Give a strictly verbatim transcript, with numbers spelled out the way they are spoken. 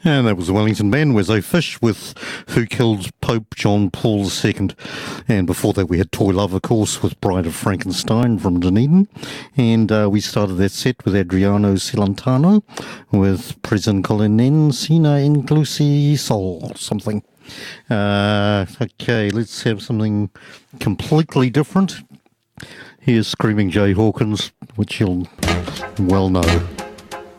And that was the Wellington Band, Where's O Fish, with Who Killed Pope John Paul the Second. And before that we had Toy Love, of course, with Bride of Frankenstein from Dunedin. And uh, we started that set with Adriano Celentano with Presen Colinen Sina Inclusi Sol, something. Uh, okay, let's have something completely different. Here's Screaming Jay Hawkins, which you'll well know.